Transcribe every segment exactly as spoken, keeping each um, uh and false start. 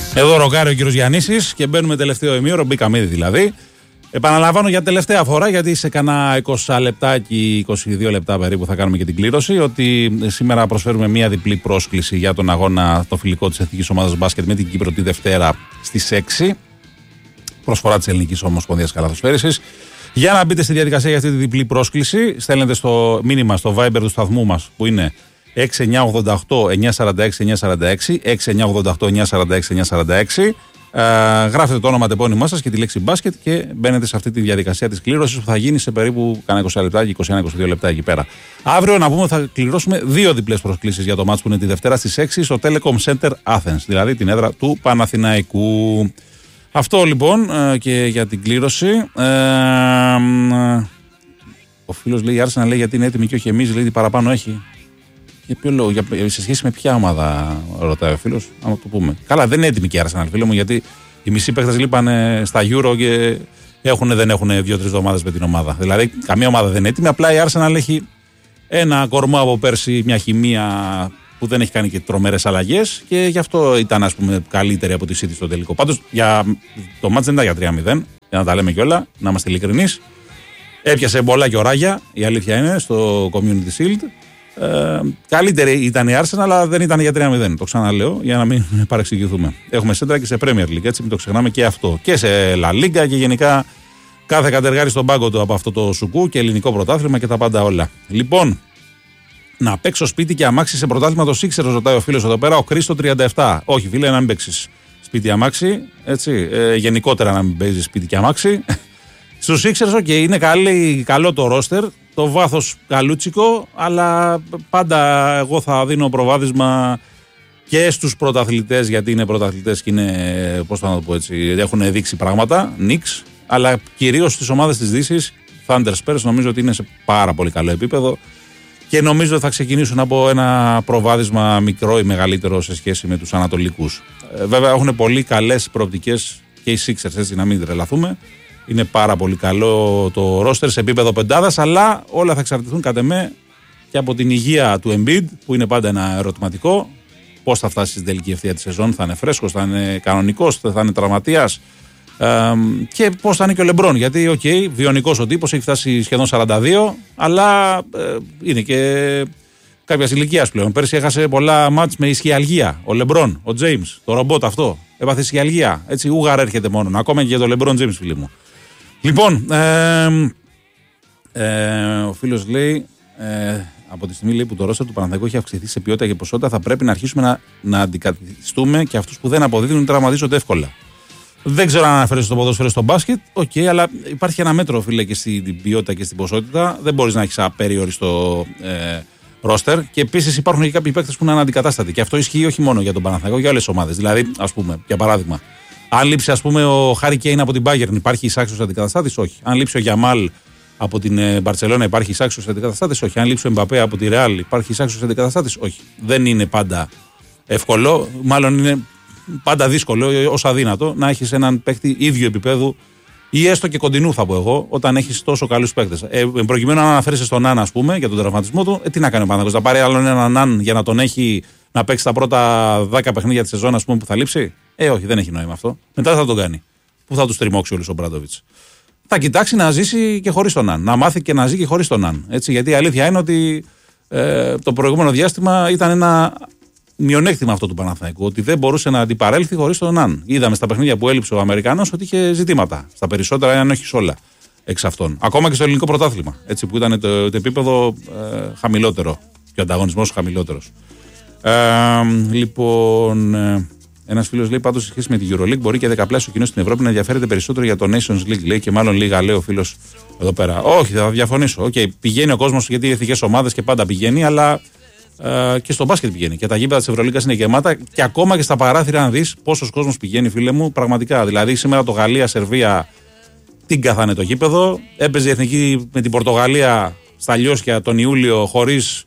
Εδώ ροκάρει ο κύριος Γιαννίσης και μπαίνουμε τελευταίο ημίωρο, μπήκαμε ήδη δηλαδή. Επαναλαμβάνω για τελευταία φορά, γιατί σε κανένα είκοσι λεπτάκι, είκοσι δύο λεπτά περίπου θα κάνουμε και την κλήρωση, ότι σήμερα προσφέρουμε μια διπλή πρόσκληση για τον αγώνα το φιλικό της Εθνικής Ομάδας Μπάσκετ με την Κύπρο τη Δευτέρα στις έξι. Προσφορά της Ελληνικής Ομοσπονδίας Καλαθοσφαίρισης. Για να μπείτε στη διαδικασία για αυτή τη διπλή πρόσκληση, στέλνετε στο μήνυμα στο Viber του σταθμού μας που είναι έξι εννιά ογδόντα οκτώ εννιά σαράντα έξι εννιά σαράντα έξι, έξι εννιά ογδόντα οκτώ εννιά σαράντα έξι εννιά σαράντα έξι. Ε, γράφετε το όνομα, το επώνυμά σας και τη λέξη μπάσκετ και μπαίνετε σε αυτή τη διαδικασία της κλήρωσης που θα γίνει σε περίπου κανένα είκοσι λεπτά, είκοσι ένα είκοσι δύο λεπτά εκεί πέρα. Αύριο να πούμε θα κληρώσουμε δύο διπλές προσκλήσεις για το μάτς που είναι τη Δευτέρα στις έξι στο Telecom Center Athens, δηλαδή την έδρα του Παναθηναϊκού. Αυτό λοιπόν και για την κλήρωση. Ε, ο φίλος λέει: η Arsenal λέει γιατί είναι έτοιμη και όχι εμείς, λέει τι παραπάνω έχει. Για ποιο λόγο, για, σε σχέση με ποια ομάδα, ρωτάει ο φίλος, άμα το πούμε. Καλά, δεν είναι έτοιμη και η Arsenal, φίλο μου, γιατί οι μισοί παίκτες λείπανε στα Euro και έχουν, δεν έχουν δύο-τρεις εβδομάδες με την ομάδα. Δηλαδή, καμία ομάδα δεν είναι έτοιμη. Απλά η Arsenal έχει ένα κορμό από πέρσι, μια χημεία που δεν έχει κάνει και τρομερές αλλαγές και γι' αυτό ήταν, ας πούμε, καλύτερη από τη City στο τελικό. Πάντως, για, το μάτς δεν ήταν για τρία μηδέν, για να τα λέμε κιόλα, να είμαστε ειλικρινείς. Έπιασε πολλά και ωράγια, η αλήθεια είναι, στο Community Shield. Ε, καλύτερη ήταν η Arsenal, αλλά δεν ήταν για τρία μηδέν. Το ξαναλέω για να μην παρεξηγηθούμε. Έχουμε σέντρα και σε Premier League, έτσι μην το ξεχνάμε και αυτό. Και σε La Liga και γενικά κάθε κατεργάρι στον πάγκο του από αυτό το σουκού και ελληνικό πρωτάθλημα και τα πάντα όλα. Λοιπόν, να παίξω σπίτι και αμάξι σε πρωτάθλημα το Sixers, ρωτάει ο φίλος εδώ πέρα, ο Χρήστο τριάντα επτά. Όχι, φίλε, να μην παίξεις σπίτι αμάξι. Έτσι, ε, γενικότερα να μην παίζεις σπίτι και αμάξι. Στους Sixers, ok, είναι καλή, καλό το ρόστερ, το βάθος καλούτσικο, αλλά πάντα εγώ θα δίνω προβάδισμα και στους πρωταθλητές, γιατί είναι πρωταθλητές και είναι, πώς θα το πω έτσι, έχουν δείξει πράγματα, Knicks, αλλά κυρίως στις ομάδες της Δύσης, Thunder Spurs, νομίζω ότι είναι σε πάρα πολύ καλό επίπεδο και νομίζω ότι θα ξεκινήσουν από ένα προβάδισμα μικρό ή μεγαλύτερο σε σχέση με τους Ανατολικούς. Ε, βέβαια έχουν πολύ καλές προοπτικές και οι Sixers, έτσι να μην τρελαθούμε. Είναι πάρα πολύ καλό το ρόστερ σε επίπεδο πεντάδας, αλλά όλα θα εξαρτηθούν κατ' εμέ και από την υγεία του Embiid, που είναι πάντα ένα ερωτηματικό. Πώς θα φτάσει στην τελική ευθεία της σεζόν, θα είναι φρέσκος, θα είναι κανονικός, θα είναι τραυματίας. Ε, και πώς θα είναι και ο Λεμπρόν, γιατί, οκ, okay, βιονικός ο τύπος, έχει φτάσει σχεδόν σαράντα δύο, αλλά ε, είναι και κάποιας ηλικίας πλέον. Πέρσι έχασε πολλά μάτς με ισχυαλγία. Ο Λεμπρόν, ο James, το ρομπότ αυτό, έπαθε ισχυαλγία. Έτσι, ούγαρ έρχεται μόνο, ακόμα και για τον Λεμπρόν James, φίλοι μου. Λοιπόν, ε, ε, ο φίλος λέει, ε, από τη στιγμή λέει, που το ρόστερ του Παναθηναϊκού έχει αυξηθεί σε ποιότητα και ποσότητα, θα πρέπει να αρχίσουμε να, να αντικαθιστούμε και αυτούς που δεν αποδίδουν ή τραυματίζονται εύκολα. Δεν ξέρω αν αναφέρεσαι στο ποδόσφαιρο, στο μπάσκετ, οκ, okay, αλλά υπάρχει ένα μέτρο, φίλε, και στην ποιότητα και στην ποσότητα. Δεν μπορείς να έχεις απεριόριστο ε, ρόστερ. Και επίσης υπάρχουν και κάποιοι παίκτες που είναι αναντικατάστατοι. Και αυτό ισχύει όχι μόνο για τον Παναθηναϊκό, για όλες τις ομάδες. Δηλαδή, ας πούμε, για παράδειγμα. Αν λείψει, ας πούμε, ο Χάρι Κέιν από την Bayern, υπάρχει εισάξιος αντικαταστάτης? Όχι. Αν λείψει ο Γιαμάλ από την Μπαρτσελόνα, υπάρχει εισάξιος αντικαταστάτης? Όχι. Αν λείψει ο Εμπαπέ από τη Ρεάλ, υπάρχει εισάξιος αντικαταστάτης? Όχι. Δεν είναι πάντα εύκολο, μάλλον είναι πάντα δύσκολο, ως αδύνατο, να έχεις έναν παίκτη ίδιου επίπεδου ή έστω και κοντινού, θα πω εγώ, όταν έχεις τόσο καλούς παίκτες. Ε, προκειμένου να αναφέρεσαι στον Ναν, ας πούμε, για τον τραυματισμό του, ε, τι να κάνει ο Παναθηναϊκός, να πάρει άλλον έναν Ναν για να τον έχει να παίξει τα πρώτα δέκα παιχνίδια τη σεζόν, ας πούμε, που θα λείψει? Ε, όχι, δεν έχει νόημα αυτό. Μετά θα τον κάνει. Πού θα του τριμώξει όλους ο Μπράντοβιτς? Θα κοιτάξει να ζήσει και χωρίς τον Ναν. Να μάθει και να ζει και χωρίς τον Ναν. Έτσι, γιατί η αλήθεια είναι ότι ε, το προηγούμενο διάστημα ήταν ένα μειονέκτημα αυτό του Παναθηναϊκού. Ότι δεν μπορούσε να αντιπαρέλθει χωρίς τον Ναν. Είδαμε στα παιχνίδια που έλειψε ο Αμερικανός ότι είχε ζητήματα. Στα περισσότερα, αν όχι σε όλα εξ αυτών. Ακόμα και στο ελληνικό πρωτάθλημα. Έτσι, που ήταν το, το επίπεδο ε, χαμηλότερο. Και ο ανταγωνισμός χαμηλότερος. Ε, λοιπόν. Ε, Ένας φίλος λέει πάντως σε σχέση με τη EuroLeague μπορεί και δεκαπλάσιο κοινό στην Ευρώπη να ενδιαφέρεται περισσότερο για το Nations League. Λέει και μάλλον λίγα, λέει ο φίλος εδώ πέρα. Όχι, θα διαφωνήσω. Okay, πηγαίνει ο κόσμος γιατί οι εθνικές ομάδες και πάντα πηγαίνει, αλλά ε, και στο μπάσκετ πηγαίνει. Και τα γήπεδα της Ευρωλίγκας είναι γεμάτα και ακόμα και στα παράθυρα, να δεις πόσος κόσμος πηγαίνει, φίλε μου, πραγματικά. Δηλαδή σήμερα το Γαλλία-Σερβία την καθάνε το γήπεδο. Έπαιζε η εθνική με την Πορτογαλία στα Λιώσια τον Ιούλιο χωρίς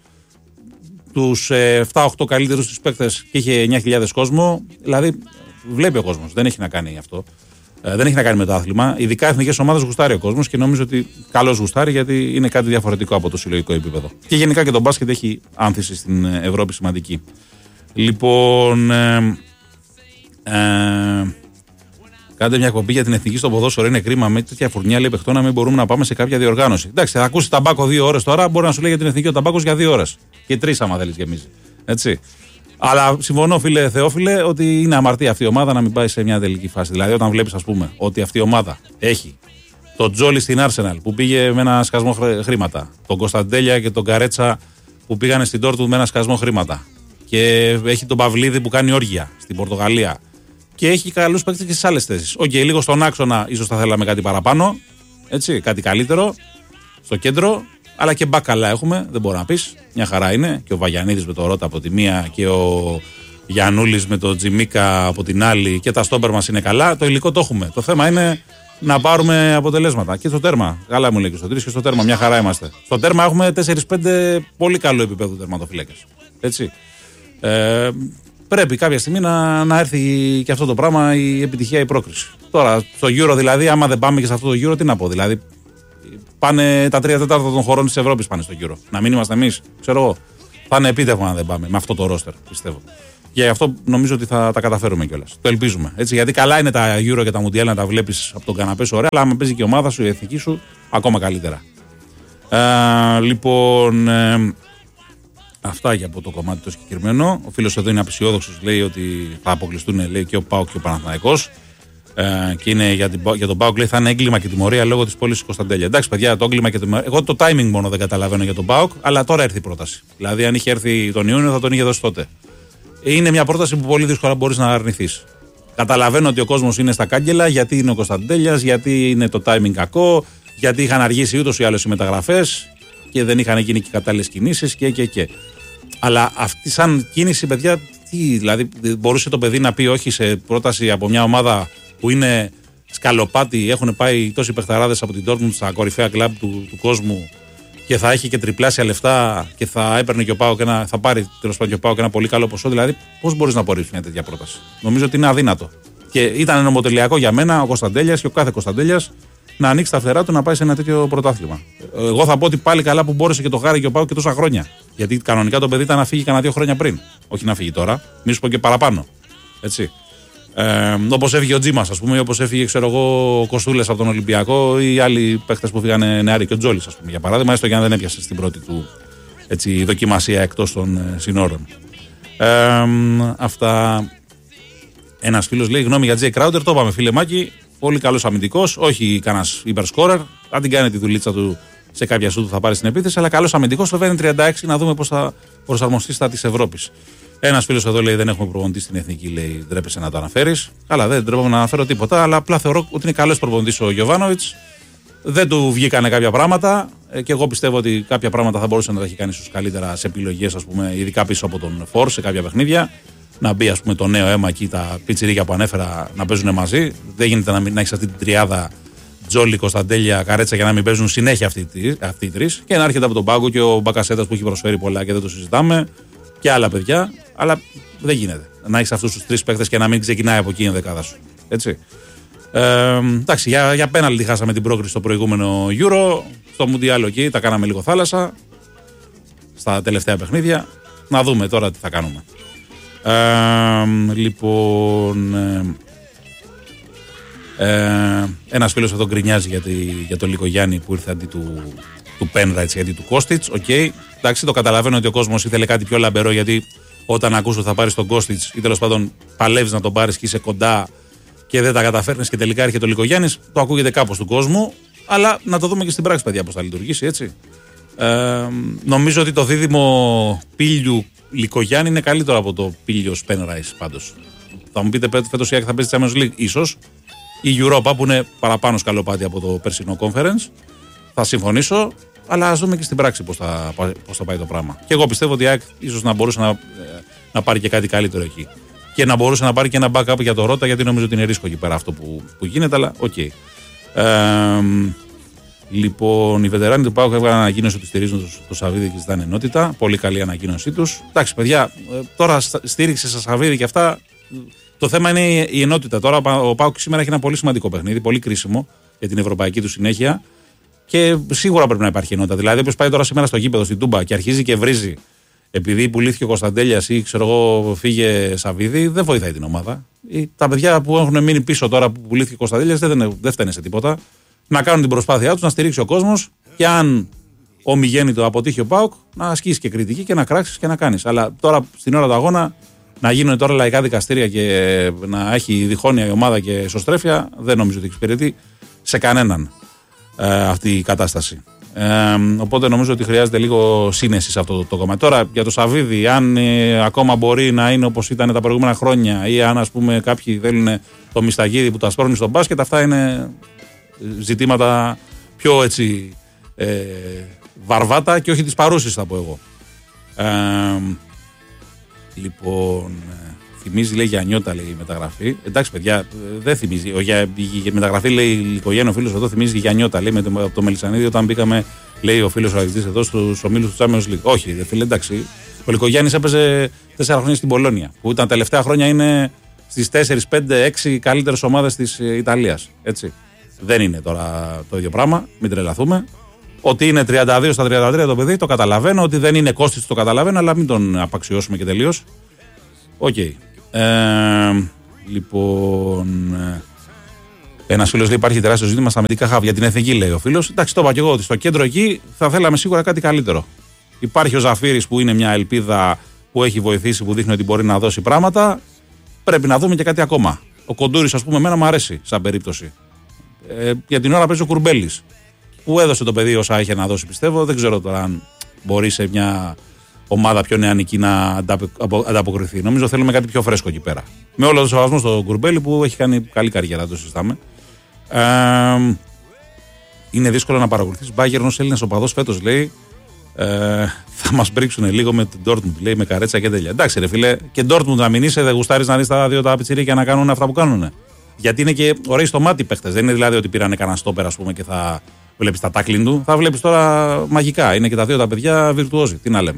τους επτά οκτώ καλύτερους τους παίκτες και είχε εννιά χιλιάδες κόσμο. Δηλαδή, βλέπει ο κόσμος. Δεν έχει να κάνει αυτό. Ε, δεν έχει να κάνει με το άθλημα. Ειδικά εθνικές ομάδες γουστάρει ο κόσμος και νομίζω ότι καλώς γουστάρει, γιατί είναι κάτι διαφορετικό από το συλλογικό επίπεδο. Και γενικά και το μπάσκετ έχει άνθηση στην Ευρώπη σημαντική. Λοιπόν, ε, Ε, κάντε μια εκπομπή για την εθνική στο ποδόσφαιρο. Είναι κρίμα με τέτοια φουρνιά, λέει παιχτό, να μην μπορούμε να πάμε σε κάποια διοργάνωση. Εντάξει, θα ακούσει Ταμπάκο δύο ώρες τώρα, μπορεί να σου λέει για την εθνική ο Ταμπάκος για δύο ώρες. Και τρεις, άμα θέλει γεμίζει. Έτσι. Αλλά συμφωνώ, φίλε Θεόφιλε, ότι είναι αμαρτία αυτή η ομάδα να μην πάει σε μια τελική φάση. Δηλαδή, όταν βλέπει, ας πούμε, ότι αυτή η ομάδα έχει τον Τζόλι στην Arsenal που πήγε με ένα σκασμό χρήματα, τον Κωνσταντέλια και τον Καρέτσα που πήγανε στην Dortmund με ένα σκασμό χρήματα, και έχει τον Παυλίδη που κάνει όργια στην Πορτογαλία, και έχει καλούς παίκτες και στις άλλες θέσεις. Οκ, okay, λίγο στον άξονα ίσως θα θέλαμε κάτι παραπάνω, έτσι, κάτι καλύτερο στο κέντρο. Αλλά και μπακαλά έχουμε, δεν μπορεί να πεις. Μια χαρά είναι. Και ο Βαγιανίδης με το Ρώτα από τη μία και ο Γιαννούλης με το Τζιμίκα από την άλλη. Και τα στόμπερ μας είναι καλά. Το υλικό το έχουμε. Το θέμα είναι να πάρουμε αποτελέσματα. Και στο τέρμα. Καλά μου λέει και στο τρεις και στο τέρμα. Μια χαρά είμαστε. Στο τέρμα έχουμε τέσσερα πέντε πολύ καλό επίπεδο τερματοφύλακες. Έτσι. Ε, πρέπει κάποια στιγμή να, να έρθει και αυτό το πράγμα, η επιτυχία, η πρόκριση. Τώρα στο Euro δηλαδή, άμα δεν πάμε και σε αυτό το Euro, τι να πω. Δηλαδή. Πάνε τα τρία τέταρτα των χωρών της Ευρώπης πάνε στο Euro. Να μην είμαστε εμείς, ξέρω εγώ. Θα είναι επίτευγμα αν δεν πάμε με αυτό το ρόστερ, πιστεύω. Και γι' αυτό νομίζω ότι θα τα καταφέρουμε κιόλας. Το ελπίζουμε. Έτσι, γιατί καλά είναι τα Euro και τα Mundial να τα βλέπεις από τον καναπέ σου, ωραία, αλλά άμα παίζει και η ομάδα σου, η εθνική σου, ακόμα καλύτερα. Ε, λοιπόν, ε, αυτά για από το κομμάτι το συγκεκριμένο. Ο φίλος εδώ είναι απεσιόδοξος, λέει ότι θα αποκλειστούν, λέει, και ο ΠΑΟΚ και ο Παναθηναϊκός. Ε, και είναι για, την, για τον ΠΑΟΚ, λέει, θα είναι έγκλημα και τιμωρία λόγω της πώλησης Κωνσταντέλια. Εντάξει, παιδιά, το έγκλημα και τιμωρία. Εγώ το timing μόνο δεν καταλαβαίνω για τον ΠΑΟΚ, αλλά τώρα έρθει η πρόταση. Δηλαδή, αν είχε έρθει τον Ιούνιο, θα τον είχε δώσει τότε. Είναι μια πρόταση που πολύ δύσκολα μπορείς να αρνηθείς. Καταλαβαίνω ότι ο κόσμος είναι στα κάγκελα, γιατί είναι ο Κωνσταντέλιας, γιατί είναι το timing κακό, γιατί είχαν αργήσει ούτως ή άλλως οι μεταγραφές και δεν είχαν γίνει και κατάλληλες κινήσεις και, και, και. Αλλά αυτή σαν κίνηση, παιδιά, τι, δηλαδή, μπορούσε το παιδί να πει όχι σε πρόταση από μια ομάδα που είναι σκαλοπάτι, έχουν πάει τόσοι παιχταράδες από την Dortmund στα κορυφαία κλαμπ του, του κόσμου, και θα έχει και τριπλάσια λεφτά και θα έπαιρνε και ο ΠΑΟΚ ένα, θα πάρει τέλος πάντων και ο ΠΑΟΚ ένα πολύ καλό ποσό. Δηλαδή, πώς μπορείς να απορρίψεις μια τέτοια πρόταση? Νομίζω ότι είναι αδύνατο. Και ήταν νομοτελειακό για μένα ο Κωνσταντέλιας και ο κάθε Κωνσταντέλιας να ανοίξει τα φτερά του να πάει σε ένα τέτοιο πρωτάθλημα. Εγώ θα πω ότι πάλι καλά που μπόρεσε και το χάρη και ο ΠΑΟΚ και τόσα χρόνια. Γιατί κανονικά το παιδί ήταν να φύγει κανένα δύο χρόνια πριν. Όχι να φύγει τώρα, μη σου πω και παραπάνω. Έτσι. Ε, όπως έφυγε ο Τζίμας, ας πούμε, ή όπως έφυγε, ξέρω εγώ, ο Κοστούλες από τον Ολυμπιακό, ή άλλοι παίχτες που φύγανε νεαροί, και ο Τζόλης, ας πούμε, για παράδειγμα, έστω και αν δεν έπιασε στην πρώτη του, έτσι, δοκιμασία εκτός των ε, συνόρων. Ε, αυτά. Ένας φίλος λέει γνώμη για Τζέι Crowder, το είπαμε, φίλε Μάκη, πολύ καλός αμυντικός, όχι κανένας υπερσκόρερ, αν την κάνει τη δουλίτσα του σε κάποια σου του θα πάρει στην επίθεση, αλλά καλός αμυντικός, βέβαια είναι τριάντα έξι, να δούμε πώς θα προσαρμοστεί στα της Ευρώπης. Ένας φίλος εδώ λέει: δεν έχουμε προπονητή στην εθνική, λέει, ντρέπεσαι να το αναφέρεις. Καλά, δεν ντρέπομαι να αναφέρω τίποτα, αλλά απλά θεωρώ ότι είναι καλός προπονητής ο Γιοβάνοβιτς. Δεν του βγήκανε κάποια πράγματα, και εγώ πιστεύω ότι κάποια πράγματα θα μπορούσε να τα έχει κάνει ίσως καλύτερα σε επιλογές, ας πούμε, ειδικά πίσω από τον Φορ σε κάποια παιχνίδια. Να μπει, ας πούμε, το νέο αίμα εκεί, τα πιτσιρίκια που ανέφερα να παίζουν μαζί. Δεν γίνεται να, μην, να έχει αυτή την τριάδα Τζόλι, Κωνσταντέλια, Καρέτσα, για να μην παίζουν συνέχεια αυτοί, αυτοί οι τρεις. Και να έρχεται από τον πάγκο και ο Μπακασέτας που έχει προσφέρει πολλά και δεν το συζητάμε. Και άλλα παιδιά, αλλά δεν γίνεται να έχει αυτούς τους τρεις παίκτες και να μην ξεκινάει από εκεί η δεκάδα σου. Έτσι. Ε, εντάξει, για, για πέναλτι χάσαμε την πρόκριση στο προηγούμενο Euro. Στο Mundial εκεί τα κάναμε λίγο θάλασσα. Στα τελευταία παιχνίδια. Να δούμε τώρα τι θα κάνουμε. Ε, λοιπόν. Ε, ε, ένας φίλος εδώ γκρινιάζει για, τη, για τον Λικογιάννη που ήρθε αντί του, του Πένραιτς, γιατί του Κώστιτς. Οκ. Okay. Εντάξει, το καταλαβαίνω ότι ο κόσμος ήθελε κάτι πιο λαμπερό, γιατί όταν ακούς ότι θα πάρεις τον Κώστιτς ή τέλος πάντων παλεύεις να τον πάρεις και είσαι κοντά και δεν τα καταφέρνεις και τελικά έρχεται ο Λικογιάννης, το ακούγεται κάπως του κόσμου. Αλλά να το δούμε και στην πράξη, παιδιά, πώς θα λειτουργήσει, έτσι. Ε, νομίζω ότι το δίδυμο Πίλιου Λικογιάννη είναι καλύτερο από το Πίλιο Πένραιτς πάντως. Θα μου πείτε φέτος η ΑΕΚ θα παίζει Champions League, ίσως. Η Europa που είναι παραπάνω σκαλοπάτι από το περσινό Conference. Θα συμφωνήσω. Αλλά ας δούμε και στην πράξη πώς θα, πώς θα πάει το πράγμα. Και εγώ πιστεύω ότι η ΑΕΚ ίσως να μπορούσε να, να πάρει και κάτι καλύτερο εκεί. Και να μπορούσε να πάρει και ένα backup για το Ρώτα, γιατί νομίζω ότι είναι ρίσκο εκεί πέρα αυτό που, που γίνεται, αλλά οκ. Okay. Ε, λοιπόν, οι βετεράνοι του ΠΑΟΚ έβγαλαν ανακοίνωση ότι στηρίζουν το, το Σαββίδι και ζητάνε ενότητα. Πολύ καλή ανακοίνωσή τους. Εντάξει, παιδιά, τώρα στήριξε σε Σαββίδι και αυτά. Το θέμα είναι η ενότητα. Τώρα ο ΠΑΟΚ σήμερα έχει ένα πολύ σημαντικό παιχνίδι, πολύ κρίσιμο για την ευρωπαϊκή του συνέχεια. Και σίγουρα πρέπει να υπάρχει ενότητα. Δηλαδή, όποιος πάει τώρα σήμερα στο γήπεδο στην Τούμπα και αρχίζει και βρίζει επειδή πουλήθηκε ο Κωνσταντέλιας ή ξέρω εγώ φύγε Σαββίδη, δεν βοηθάει την ομάδα. Τα παιδιά που έχουν μείνει πίσω τώρα που πουλήθηκε ο Κωνσταντέλιας δεν, δεν φταίνε σε τίποτα. Να κάνουν την προσπάθειά τους, να στηρίξει ο κόσμος και αν ομιγέννητο αποτύχει ο ΠΑΟΚ, να ασκήσει και κριτική και να κράξεις και να κάνεις. Αλλά τώρα στην ώρα του αγώνα να γίνουν τώρα λαϊκά δικαστήρια και να έχει διχόνοια η ομάδα και εσωστρέφεια, δεν νομίζω ότι εξυπηρετεί σε κανέναν ε, αυτή η κατάσταση. Ε, οπότε νομίζω ότι χρειάζεται λίγο σύνεση σε αυτό το, το κομμάτι. Τώρα για το Σαββίδη, αν ε, ακόμα μπορεί να είναι όπως ήταν τα προηγούμενα χρόνια ή αν ας πούμε κάποιοι θέλουν το Μισταγίδη που τα σπρώχνει στο μπάσκετ, αυτά είναι ζητήματα πιο έτσι ε, βαρβάτα και όχι της παρούσης θα πω εγώ. Ε, λοιπόν, θυμίζει λέει Γιαννιώτα λέει η μεταγραφή. Εντάξει παιδιά, δεν θυμίζει. Ο, για, η μεταγραφή λέει η οικογένεια, ο φίλος εδώ θυμίζει Γιαννιώτα λέει με το, από το Μελισσανίδη όταν μπήκαμε, λέει ο φίλος ο Αγγλιστής εδώ στους ομίλους του Champions League. Όχι, δε φίλε, εντάξει. Ο Λικογιάννης έπαιζε τέσσερα χρόνια στην Πολόνια, που ήταν τελευταία χρόνια είναι στις τέσσερα, πέντε, έξι καλύτερες ομάδες της Ιταλίας. Έτσι. Δεν είναι τώρα το ίδιο πράγμα, μην τρελαθούμε. Ότι είναι τριάντα δύο στα τριάντα τρία το παιδί, το καταλαβαίνω. Ότι δεν είναι κόστης, το καταλαβαίνω, αλλά μην τον απαξιώσουμε και τελείως. Οκ. Okay. Ε, λοιπόν. Ένας φίλος λέει: υπάρχει τεράστιο ζήτημα στα αμυντικά χαβ για την εθνική, λέει ο φίλος. Εντάξει, το είπα και εγώ ότι στο κέντρο εκεί θα θέλαμε σίγουρα κάτι καλύτερο. Υπάρχει ο Ζαφύρης που είναι μια ελπίδα που έχει βοηθήσει, που δείχνει ότι μπορεί να δώσει πράγματα. Πρέπει να δούμε και κάτι ακόμα. Ο Κοντούρης, ας πούμε, εμένα μου αρέσει σαν περίπτωση. Ε, για την ώρα παίζει ο Κουρμπέλης. Που έδωσε το παιδί όσα είχε να δώσει, πιστεύω. Δεν ξέρω τώρα αν μπορεί σε μια ομάδα πιο νεανική να ανταποκριθεί. Νομίζω θέλουμε κάτι πιο φρέσκο εκεί πέρα. Με όλο το σεβασμό στον Κουρμπέλη που έχει κάνει καλή καριέρα, το συζητάμε. Ε, είναι δύσκολο να παρακολουθείς Bayern ως Έλληνας οπαδός φέτος, λέει. Ε, θα μας μπρίξουν λίγο με την Dortmund, λέει, με καρέτσα και τέλεια. Εντάξει, ρε φίλε, και Dortmund να μην είσαι, δεν γουστάρεις να δεις τα δύο τα πιτσιρίκια να κάνουν αυτά που κάνουν. Γιατί είναι και ωραίοι στο μάτι παίχτες. Δεν είναι δηλαδή ότι πήρανε κανένα στόπερ, ας πούμε, και θα βλέπεις τα τάκλιν του. Θα βλέπεις τώρα μαγικά. Είναι και τα δύο τα παιδιά βιρτουόζοι. Τι να λέμε.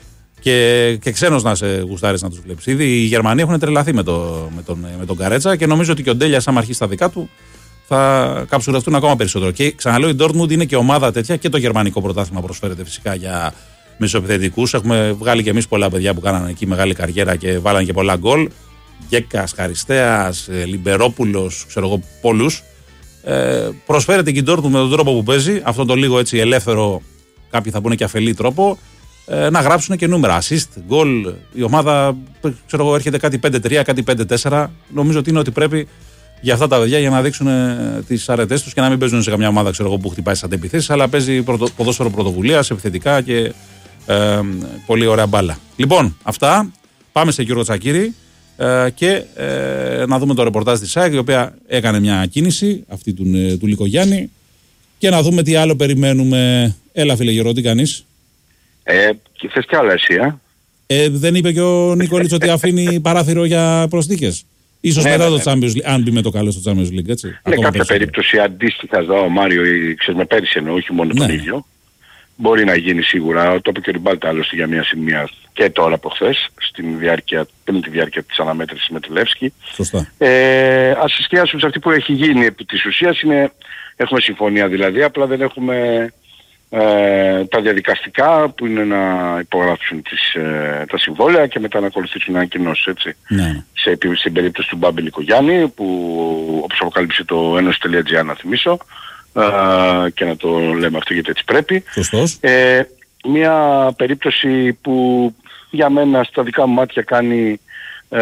Και, και ξένος να σε γουστάρεις να τους βλέπεις. Ήδη οι Γερμανοί έχουν τρελαθεί με, το, με, τον, με τον Καρέτσα και νομίζω ότι και ο Ντέλια, άμα αρχίσει τα δικά του, θα καψουρευτούν ακόμα περισσότερο. Και ξαναλέω, η Dortmund είναι και ομάδα τέτοια και το γερμανικό πρωτάθλημα προσφέρεται φυσικά για μεσοεπιθετικούς. Έχουμε βγάλει και εμείς πολλά παιδιά που κάνανε εκεί μεγάλη καριέρα και βάλανε και πολλά γκολ. Γκέκας, Χαριστέας, Λιμπερόπουλος, ξέρω εγώ, πολλούς. Ε, προσφέρεται και η Dortmund με τον τρόπο που παίζει, αυτό το λίγο έτσι ελεύθερο, κάποιοι θα πούνε και αφελή τρόπο, ε, να γράψουν και νούμερα. Assist, goal, η ομάδα ξέρω εγώ, έρχεται κάτι πέντε τρία, κάτι πέντε τέσσερα. Νομίζω ότι είναι ότι πρέπει για αυτά τα παιδιά για να δείξουν τις αρετές τους και να μην παίζουν σε καμιά ομάδα ξέρω εγώ, που χτυπάει στις αντεπιθέσεις, αλλά παίζει πρωτο, ποδόσφαιρο πρωτοβουλίας, επιθετικά και ε, πολύ ωραία μπάλα. Λοιπόν, αυτά. Πάμε σε Γιώργο Τσακίρη. Ε, και ε, να δούμε το ρεπορτάζ της ΣΑΕΚ, η οποία έκανε μια κίνηση αυτή του, ε, του Λικογιάννη, και να δούμε τι άλλο περιμένουμε. Έλα φίλε Γιώργο, τι κάνεις? Ε, και θες κι άλλα εσύ, ε? ε δεν είπε και ο Νίκολης ότι αφήνει παράθυρο για προσθήκες? Ίσως ναι, μετά ναι, το Champions League, αν μπει με το καλό στο Champions League, έτσι. Είναι κάποια περισσότερο. Περίπτωση αντίστοιχα εδώ ο Μάριο, ξέρεις, με πέρυσι εννοώ, όχι μόνο ναι. τον ίδιο. Μπορεί να γίνει σίγουρα, το είπε και ο Ριμπάλτα άλλωστε για μια σημεία και τώρα από χθες, στην διάρκεια, πριν τη διάρκεια της αναμέτρησης με τη Λεύσκη. Σωστά. Ε, ας εστιάσουμε σε αυτή που έχει γίνει επί της ουσίας, είναι, έχουμε συμφωνία δηλαδή, απλά δεν έχουμε ε, τα διαδικαστικά που είναι να υπογράψουν τις, ε, τα συμβόλαια και μετά να ακολουθήσουν ανακοινώσεις, έτσι. Ναι. Σε, στην περίπτωση του Μπάμπη Λικογιάννη, που όπως αποκάλυψε το ένωση τελεία τζι άρ να θυμίσω, Uh, και να το λέμε αυτό γιατί έτσι πρέπει. Ε, μια περίπτωση που για μένα στα δικά μου μάτια κάνει ε,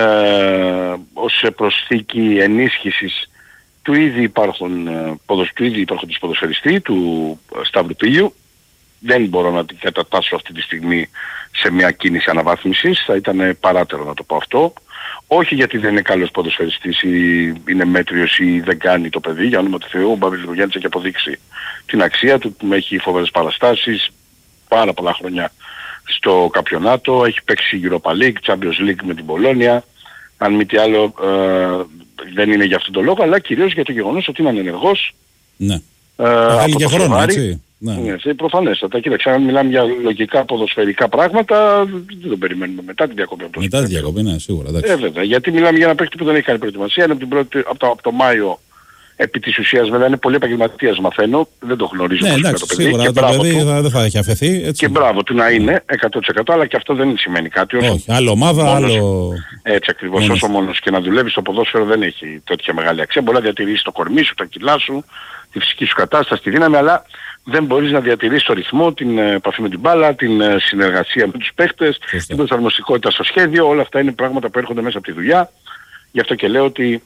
ως προσθήκη ενίσχυσης του ήδη υπάρχουν ποδοσ, του ήδη υπάρχοντος ποδοσφαιριστή του Σταύρου Πήλιου. Δεν μπορώ να την κατατάσσω αυτή τη στιγμή σε μια κίνηση αναβάθμισης, θα ήταν παράτερο να το πω αυτό. Όχι γιατί δεν είναι καλός ποδοσφαιριστής ή είναι μέτριος ή δεν κάνει το παιδί, για όνομα του Θεού, ο Μπάμπης Λικογιάννης έχει αποδείξει την αξία του, έχει φοβερές παραστάσεις, πάρα πολλά χρόνια στο καπιονάτο, έχει παίξει Europa League, Champions League με την Πολόνια, αν μη τι άλλο ε, δεν είναι για αυτόν τον λόγο, αλλά κυρίως για το γεγονός ότι είναι ανενεργός. Ναι. Ε, θέλει και χρόνο, έτσι. Ναι, ναι, προφανέστατα. Κοίταξε, αν μιλάμε για λογικά ποδοσφαιρικά πράγματα, δεν το περιμένουμε μετά τη διακοπή. Από το μετά τη διακοπή, ναι, σίγουρα. Ε, βέβαια, γιατί μιλάμε για ένα παίκτη που δεν έχει κάνει προετοιμασία. Είναι από, την πρώτη, από, το, από το Μάιο επί της ουσίας βέβαια είναι πολύ επαγγελματίας, μαθαίνω, δεν το γνωρίζω. Ναι, εντάξει, το παιδί, σίγουρα το παιδί θα, δεν θα έχει αφαιθεί. Έτσι. Και μπράβο του να είναι εκατό τοις εκατό, αλλά και αυτό δεν σημαίνει κάτι. Όσο όχι, άλλο ομάδα, μόνος, άλλο... Έτσι ακριβώς, μόνος. Όσο μόνος και να δουλεύεις στο ποδόσφαιρο δεν έχει τέτοια μεγάλη αξία. Μπορεί να διατηρήσεις το κορμί σου, τα κιλά σου, τη φυσική σου κατάσταση, τη δύναμη, αλλά δεν μπορείς να διατηρήσεις το ρυθμό, την επαφή με την μπάλα, την συνεργασία με τους παίχτες, την προσαρμοστικότητα στο σχέδιο. Όλα αυτά είναι πράγματα που έρχονται μέσα από τη δουλειά. Γι' αυτό και λέω ότι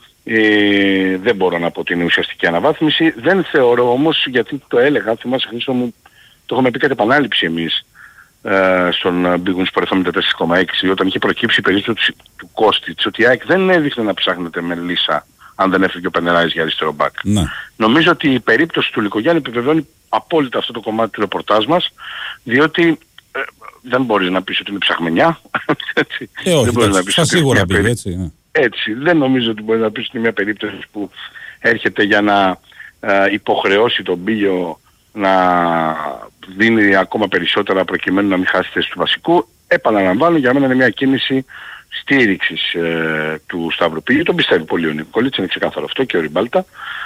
ε, δεν μπορώ να πω ότι είναι ουσιαστική αναβάθμιση. Δεν θεωρώ όμως, γιατί το έλεγα, θυμάσαι Χρήστο μου, το έχουμε πει κατά επανάληψη εμείς ε, στον Big Win Sport εφ εμ τέσσερα κόμμα έξι, όταν είχε προκύψει η περίπτωση του, του Κώστιτς, ότι η ΑΕΚ δεν έδειχνε να ψάχνεται με λύσα αν δεν έφυγε ο Πενεράης για αριστερό μπακ. Ναι. Νομίζω ότι η περίπτωση του Λικογιάννη επιβεβαιώνει απόλυτα αυτό το κομμάτι του ρεπορτάζ μας, διότι ε, δεν μπορείς να πεις ότι είναι ψαχμενιά. Ε, όχι, δεν μπορείς να πεις ότι σίγουρα πήγε, έτσι, ναι. Έτσι, δεν νομίζω ότι μπορεί να πεις ότι είναι μια περίπτωση που έρχεται για να ε, υποχρεώσει τον Μπίλιο να δίνει ακόμα περισσότερα προκειμένου να μην χάσει τη θέση του βασικού. Επαναλαμβάνω, για μένα είναι μια κίνηση στήριξης ε, του Σταύρου Πίγιου. Τον πιστεύει πολύ ο Νικολίτς, είναι ξεκάθαρο αυτό, και ο Ριμπάλτα.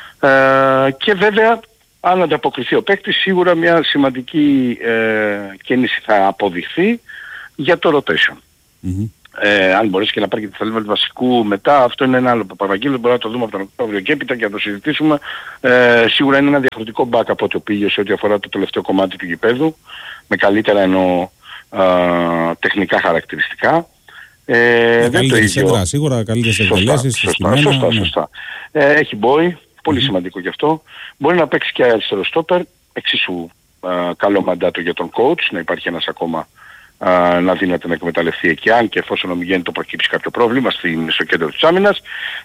Ε, και βέβαια, αν ανταποκριθεί ο παίκτης, σίγουρα μια σημαντική ε, κίνηση θα αποδειχθεί για το rotation. Mm-hmm. Ε, αν μπορέσει και να πάρει και τη θαλήμα του βασικού μετά, αυτό είναι ένα άλλο Παπαγγέλιο, μπορούμε να το δούμε από τον Οκτώβριο και έπειτα και να το συζητήσουμε. Ε, σίγουρα είναι ένα διαφορετικό back από ό,τι πήγε σε ό,τι αφορά το τελευταίο κομμάτι του γηπέδου, με καλύτερα εννοώ τεχνικά χαρακτηριστικά. Ε, δεν το ίδιο. Σέντρα, σίγουρα καλύτερες εκτελέσεις. Σωστά, σωστά, ναι. σωστά. Ε, έχει μπόι, πολύ mm-hmm. σημαντικό γι' αυτό. Μπορεί να παίξει και αριστερό στόπερ, εξίσου α, καλό μαντάτο για τον coach, να υπάρχει ένας ακόμα Uh, να δίνεται να εκμεταλλευτεί εκεί, αν και εφόσον ο Μιγέννη το προκύψει κάποιο πρόβλημα στην, στο κέντρο της άμυνας.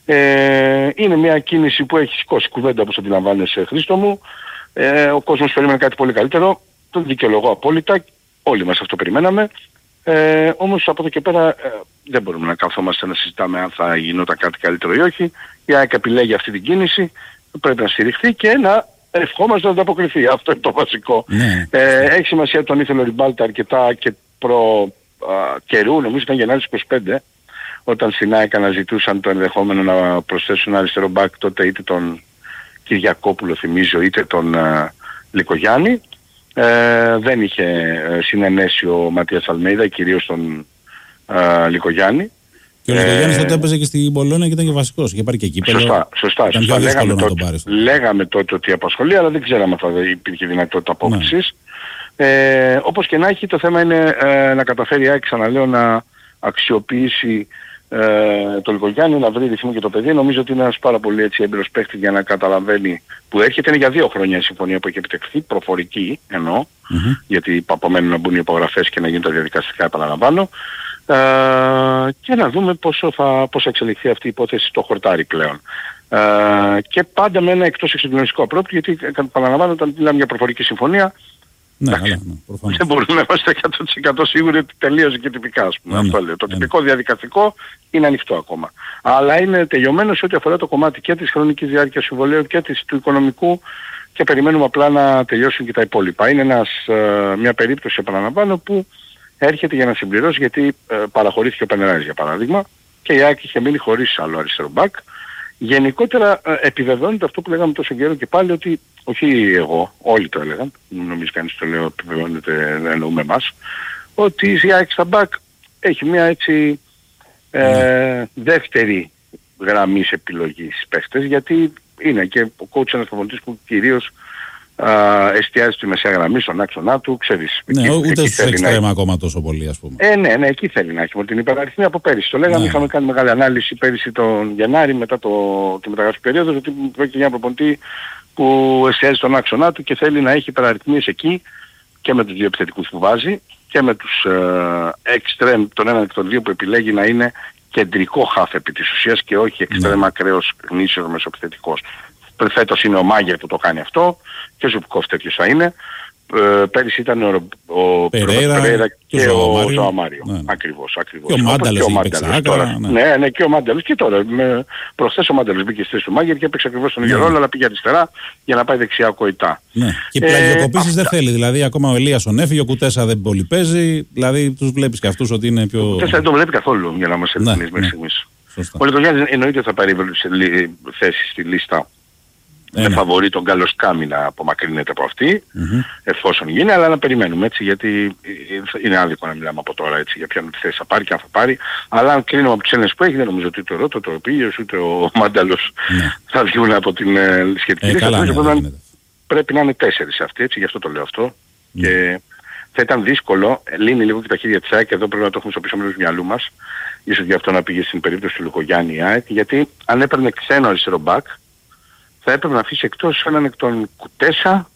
Ε, είναι μια κίνηση που έχει σηκώσει κουβέντα, όπως αντιλαμβάνεσαι Χρήστο μου. Ε, ο κόσμος περίμενε κάτι πολύ καλύτερο, το δικαιολογώ απόλυτα, όλοι μας αυτό περιμέναμε. Ε, όμως από εδώ και πέρα ε, δεν μπορούμε να καθόμαστε να συζητάμε αν θα γινόταν κάτι καλύτερο ή όχι. Η ΑΕΚ επιλέγει αυτή την κίνηση, πρέπει να στηριχθεί και να ευχόμαστε να ανταποκριθεί. Αυτό είναι το βασικό. Ναι. Ε, έχει σημασία, τον ήθελε ο Ριμπάλτα αρκετά και προ α, καιρού, νομίζω ήταν Γενάρης είκοσι πέντε, όταν στην ΑΕΚ αναζητούσαν το ενδεχόμενο να προσθέσουν αριστερό μπακ, τότε είτε τον Κυριακόπουλο θυμίζω, είτε τον α, Λικογιάννη. Ε, δεν είχε ε, συνενέσει ο Ματίας Αλμέιδα, κυρίως τον α, Λικογιάννη. Και ο Λικογιάννης τότε έπαιζε και στην Πολώνια και ήταν και βασικός. Είχε πάρει και εκεί πέρα. Σωστά, σωστά. σωστά. Λέγαμε, τότε, λέγαμε τότε ότι απασχολεί, αλλά δεν ξέραμε αν θα υπήρχε δυνατότητα απόκτησης. Ε, όπως και να έχει, το θέμα είναι ε, να καταφέρει η ΑΕΚ, ξαναλέω, να αξιοποιήσει ε, το Λικογιάννη, να βρει ρυθμό και το παιδί. Νομίζω ότι είναι ένας πάρα πολύ έτσι έμπειρος παίκτης για να καταλαβαίνει που έρχεται. Είναι για δύο χρόνια η συμφωνία που έχει επιτευχθεί, προφορική εννοώ, mm-hmm. γιατί απομένουν να μπουν οι υπογραφές και να γίνουν τα διαδικαστικά, επαναλαμβάνω. Ε, και να δούμε πόσο θα, πώς θα εξελιχθεί αυτή η υπόθεση στο χορτάρι πλέον. Ε, και πάντα με ένα εκτός εξυγχρονιστικό απρόπτυο, γιατί επαναλαμβάνω, όταν μιλάμε για προφορική συμφωνία, ναι, αλλά, ναι, δεν μπορούμε να είμαστε εκατό τοις εκατό σίγουροι ότι τελείωσε και τυπικά, ας πούμε. Ναι, αυτό λέω. Το ναι. τυπικό διαδικαστικό είναι ανοιχτό ακόμα. Αλλά είναι τελειωμένο σε ό,τι αφορά το κομμάτι και της χρονικής διάρκειας συμβολέου και της, του οικονομικού, και περιμένουμε απλά να τελειώσουν και τα υπόλοιπα. Είναι ένας, ε, μια περίπτωση, επαναλαμβάνω, που έρχεται για να συμπληρώσει, γιατί ε, παραχωρήθηκε ο Πενεράης για παράδειγμα και η ΑΕΚ είχε μείνει χωρίς άλλο αριστερό μπακ. Γενικότερα ε, επιβεβαιώνεται αυτό που λέγαμε τόσο καιρό και πάλι, ότι όχι εγώ, όλοι το έλεγαν, νομίζω κανείς το λέω, επιβεβαιώνεται, εννοούμε εμάς, ότι η ΑΕΚ στα μπακ έχει μια έτσι ε, δεύτερη γραμμή επιλογής παίχτες, γιατί είναι και ο coach ένας προπονητής που κυρίως Uh, εστιάζει στη μεσαία γραμμή, στον άξονά του, ξέρεις. Ναι, εκεί, ούτε στους εξτρέμα να... ακόμα τόσο πολύ, ας πούμε. Ε, ναι, ναι, εκεί θέλει να έχει την υπεραριθμή από πέρυσι. Το λέγαμε, ναι. Είχαμε κάνει μεγάλη ανάλυση πέρυσι τον Γενάρη, μετά το, τη μεταγραφική περίοδο, ότι πρόκειται για ένα προπονητή που εστιάζει στον άξονά του και θέλει να έχει υπεραριθμίες εκεί και με τους δύο επιθετικούς που βάζει και με τους εξτρέμ, uh, τον έναν και τον δύο που επιλέγει να είναι κεντρικό χάφ επί της ουσίας και όχι εξτρέμ, ναι. Ακραίος γνήσιος μεσοεπιθετικός. Φέτος είναι ο Μάγερ που το κάνει αυτό και ο Ζουμπκόφ τέτοιος θα είναι. Ε, πέρυσι ήταν ο, ο Περέιρα και, και ο Ζωαμάριο. Ναι. Ακριβώς, ακριβώς. Και ο Μάνταλος έπαιξε άκρα. Ναι. ναι, ναι, και ο Μάνταλος και τώρα. Με, προχθές ο Μάνταλος μπήκε στη θέση του Μάγερ και έπαιξε ακριβώς τον ίδιο ναι. ρόλο, αλλά πήγε αριστερά για να πάει δεξιά ο Κοϊτά. Ναι. Και πλαγιοκοπήσεις ε, δεν θέλει. Δηλαδή ακόμα ο Ελίασον έφυγε, ο Κουτέσα δεν πολύ παίζει. Δηλαδή τους βλέπεις και αυτούς ότι είναι πιο... Ο Κουτέσα δεν τον βλέπει καθόλου, για να μας ειλικρινείς μέχρι στιγμής. Ο Λιτογιάννης εννοείται θα πάρει θέση στη λίστα με φαβορεί τον Καλοσκάμι να απομακρύνεται από αυτή, mm-hmm. εφόσον γίνει, αλλά να περιμένουμε έτσι, γιατί είναι άδικο να μιλάμε από τώρα έτσι για ποιον θέση θα πάρει και αν θα πάρει. Αλλά αν κρίνουμε από τους Έλληνες που έχει, δεν νομίζω ότι το Ρώτο, το Πίγιος, ούτε ο Μάνταλος mm. θα βγουν από την ε, σχετική ε, λίστα. Ναι, ναι, ναι. Πρέπει να είναι τέσσερις αυτοί, έτσι, γι' αυτό το λέω αυτό. Mm. Και θα ήταν δύσκολο, λύνει λίγο και τα χέρια της ΑΕΚ, εδώ πρέπει να το έχουμε στο πίσω μέρος του μυαλού μας. Ίσως γι' αυτό να πήγε στην περίπτωση του Λουκογιάννη η ΑΕΚ, γιατί αν έπαιρνε ξένο αριστερό μπακ, θα έπρεπε να αφήσει εκτός έναν εκ των Κουτέσα,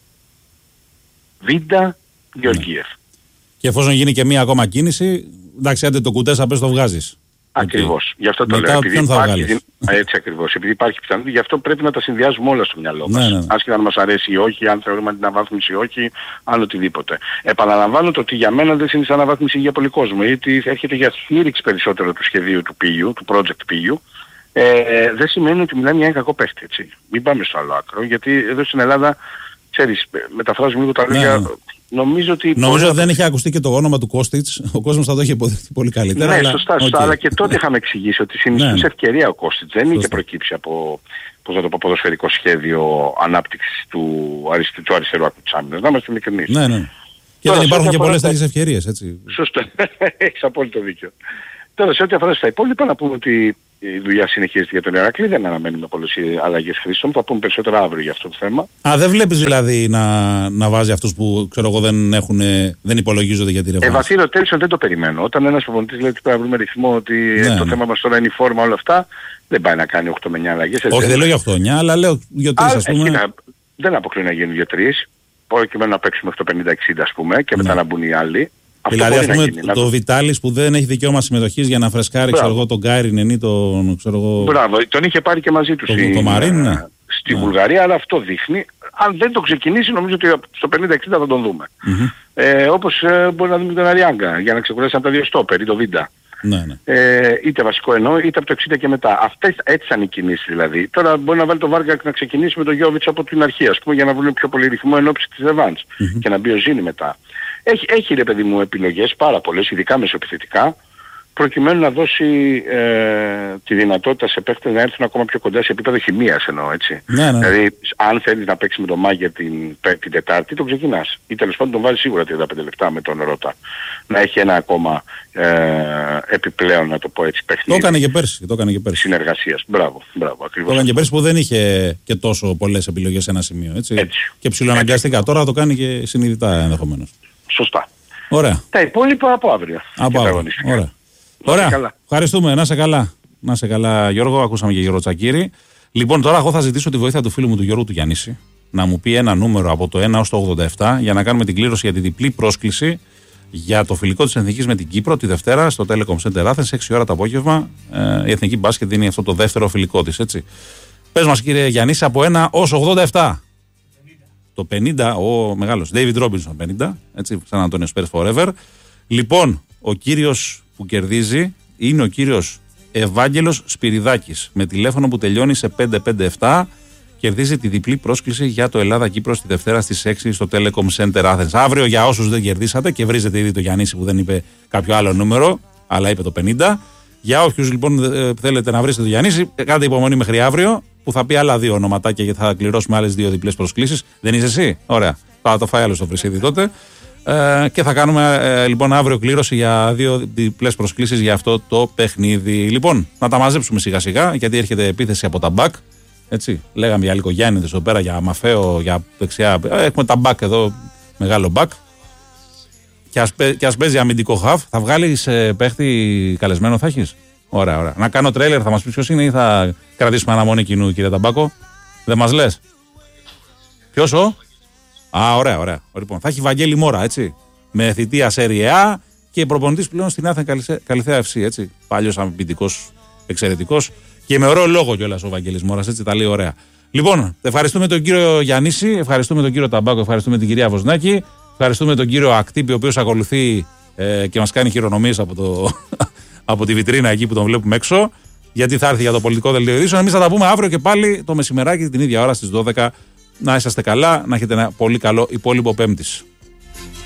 Βίντα, Γεωργίεφ. Και εφόσον γίνει και μία ακόμα κίνηση, εντάξει, άντε το Κουτέσα πες το βγάζεις. Ακριβώς. Okay. Γι' αυτό το μετά λέω. Επειδή θα υπάρχει, έτσι ακριβώς. Επειδή υπάρχει πιθανότητα, γι' αυτό πρέπει να τα συνδυάζουμε όλα στο μυαλό μας. Ναι, ναι. Άσχετα αν μας αρέσει ή όχι, αν θεωρούμε την αναβάθμιση ή όχι, αν οτιδήποτε. Επαναλαμβάνω το ότι για μένα δεν είναι σαν αναβάθμιση για πολύ κόσμο, γιατί έρχεται για στήριξη περισσότερο του σχεδίου του Πίγιου, του project Πίγιου. Ε, δεν σημαίνει ότι μιλάμε για ένα κακό παίχτη, έτσι. Μην πάμε στο άλλο άκρο, γιατί εδώ στην Ελλάδα, ξέρεις, μεταφράζουμε λίγο τα λόγια. Ναι. Νομίζω ότι... Νομίζω ότι δεν είχε ακουστεί και το όνομα του Κώστιτς. Ο κόσμος θα το είχε υποδεχτεί πολύ καλύτερα. Ναι, αλλά... σωστά, σωστά. Okay. Αλλά και τότε είχαμε εξηγήσει ότι συνιστούσε ναι. ευκαιρία ο Κώστιτς. Δεν είχε προκύψει από, πώς θα το πω, ποδοσφαιρικό σχέδιο ανάπτυξης του, αριστε, του αριστερού άκρου της άμυνας. Να είμαστε ειλικρινείς. Ναι, ναι. Και τώρα, δεν υπάρχουν και πολλές τέτοιες ευκαιρίες, έτσι. Σωστά. Έχεις απόλυτο δίκιο. Τώρα σε ό,τι αφορά στα υπόλοιπα να πούμε ότι η δουλειά συνεχίζεται για τον Ηρακλή, δεν αναμένουμε πολλές αλλαγές χρήσεων, θα πούμε περισσότερα αύριο για αυτό το θέμα. Α, δεν βλέπεις δηλαδή να, να βάζει αυτούς που ξέρω εγώ δεν, έχουν, δεν υπολογίζονται για τη ρευστή. Ε, βαθύ rotation δεν το περιμένω. Όταν ένας προπονητής λέει ότι πρέπει να βρούμε ρυθμό, ότι ναι, το ναι. θέμα μας τώρα είναι η φόρμα, όλα αυτά, δεν πάει να κάνει οκτώ με εννιά αλλαγές. Όχι, δεν λέω για οκτώ εννιά, αλλά λέω για τρεις ας πούμε. Κοίτα, δεν αποκλείω να γίνουν για τρεις. Προκειμένου να παίξουμε μέχρι το πενήντα εξήντα ας πούμε και μετά ναι. να μπουν οι άλλοι. Αυτό δηλαδή, ας πούμε, γίνει, το Βιτάλης που δεν έχει δικαίωμα συμμετοχής για να φρεσκάρει ξέρω εγώ, τον Γκάρινεν ή τον. Ξέρω εγώ... Μπράβο, τον είχε πάρει και μαζί του το, η... το Μαρίν, ναι. στη ναι. Βουλγαρία, αλλά αυτό δείχνει. Αν δεν το ξεκινήσει, νομίζω ότι στο πενήντα εξήντα θα τον δούμε. Mm-hmm. Ε, όπως ε, μπορεί να δούμε τον Αριάγκα για να ξεκουράσει από τα δύο στόπερ ή το Βίντα. Ναι, ναι. Ε, είτε βασικό εννοώ, είτε από το εξήντα και μετά. Αυτές έτσι θα είναι οι κινήσεις δηλαδή. Τώρα μπορεί να βάλει το Βάργακ να ξεκινήσει με τον Γιώβιτς από την αρχή, ας πούμε, για να βρουν πιο πολύ ρυθμό εν ώψη της Ρεβάνς mm-hmm. και να μπει ο Ζήνη μετά. Έχει, έχει ρε παιδί μου επιλογές πάρα πολλές, ειδικά μεσοεπιθετικά, προκειμένου να δώσει ε, τη δυνατότητα σε παίχτες να έρθουν ακόμα πιο κοντά σε επίπεδο χημείας εννοώ έτσι. Ναι, ναι. Δηλαδή αν θέλεις να παίξεις με τον Μάγερ την, την Τετάρτη τον ξεκινάς. Ή τέλος πάντων τον βάζεις σίγουρα τριάντα πέντε λεπτά με τον Ρώτα. Να έχει ένα ακόμα ε, επιπλέον να το πω έτσι παιχνίδι. Το έκανε και πέρσι. Το έκανε και πέρσι. Συνεργασίας. Μπράβο, μπράβο. Ακριβώς. Το έκανε και πέρσι που δεν είχε και τόσο πολλές επιλογές σε ένα σημείο. Έτσι. Έτσι. Και ψιλοαναγκαστικά. Τώρα το κάνει και συνειδητά ενδεχομένως. Σωστά. Ωραία. Τα υπόλοιπα από αύριο. Από αύριο. Ωραία. Ωραία. Ευχαριστούμε. Να είσαι καλά. Να είσαι καλά, Γιώργο. Ακούσαμε και Γιώργο Τσακίρη. Λοιπόν, τώρα εγώ θα ζητήσω τη βοήθεια του φίλου μου του Γιώργου του Γιαννίση να μου πει ένα νούμερο από το ένα έως το ογδόντα επτά για να κάνουμε την κλήρωση για τη διπλή πρόσκληση για το φιλικό της Εθνικής με την Κύπρο τη Δευτέρα στο Telecom Center Athens, έξι ώρα το απόγευμα. Ε, η Εθνική Μπάσκετ δίνει αυτό το δεύτερο φιλικό της. Έτσι. Πες μας, κύριε Γιαννίση, από ένα έως ογδόντα επτά. Το πενήντα, ο μεγάλος David Robinson πενήντα, έτσι, Σαν Αντώνιο Spurs Forever. Λοιπόν, ο κύριος που κερδίζει είναι ο κύριος Ευάγγελος Σπυριδάκης με τηλέφωνο που τελειώνει σε πέντε πέντε επτά. Κερδίζει τη διπλή πρόσκληση για το Ελλάδα-Κύπρος τη Δευτέρα στις έξι στο Telecom Center Athens. Αύριο, για όσους δεν κερδίσατε και βρίζετε ήδη το Γιαννίση που δεν είπε κάποιο άλλο νούμερο, αλλά είπε το πενήντα. Για όποιους λοιπόν θέλετε να βρίσετε το Γιαννίση, κάντε υπομονή μέχρι αύριο που θα πει άλλα δύο ονοματάκια και θα κληρώσουμε άλλες δύο διπλές προσκλήσεις. Δεν είσαι εσύ? Ωραία. Θα το φάει άλλο στο Βρυσίδι τότε. Ε, και θα κάνουμε ε, λοιπόν αύριο κλήρωση για δύο διπλές προσκλήσεις για αυτό το παιχνίδι. Λοιπόν, να τα μαζέψουμε σιγά σιγά γιατί έρχεται επίθεση από τα μπακ. Έτσι. Λέγαμε για Λικογιάννηδες εδώ πέρα, για Μαφαίο, για δεξιά. Ε, έχουμε τα μπακ εδώ, μεγάλο μπακ. Και ας, και ας παίζει αμυντικό χαφ. Θα βγάλεις ε, παίχτη καλεσμένο, θα έχεις? Ωραία, ωραία. Να κάνω τρέιλερ, θα μας πεις ποιος είναι ή θα κρατήσουμε αναμονή κοινού, κύριε Ταμπάκο? Δεν μας λες? Ποιος ο? Α, ωραία, ωραία. Λοιπόν, θα έχει Βαγγέλη Μόρα, έτσι. Με θητεία Serie A και προπονητής πλέον στην Άθεν Καλυθέα εφ σι, έτσι. Παλιός αμυντικός, εξαιρετικός και με ωραίο λόγο κιόλας ο Βαγγέλης Μόρας, έτσι. Τα λέει ωραία. Λοιπόν, ευχαριστούμε τον κύριο Γιαννίση, ευχαριστούμε τον κύριο Ταμπάκο, ευχαριστούμε την κυρία Βοσνάκη, ευχαριστούμε τον κύριο Ακτύπη, ο οποίος ακολουθεί ε, και μας κάνει χειρονομίες από, το, από τη βιτρίνα εκεί που τον βλέπουμε έξω. Γιατί θα έρθει για το πολιτικό δελτίο ειδήσεων. Εμείς θα τα πούμε αύριο και πάλι το μεσημεράκι την ίδια ώρα στις δώδεκα. Να είσαστε καλά, να έχετε ένα πολύ καλό υπόλοιπο Πέμπτης.